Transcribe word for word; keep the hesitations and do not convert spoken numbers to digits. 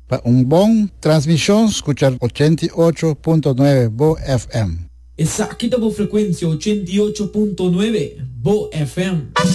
para un buen transmisión, escuchar ochenta y ocho punto nueve Bo F M. Esa, aquí estamos frecuencia ochenta y ocho punto nueve Bo F M.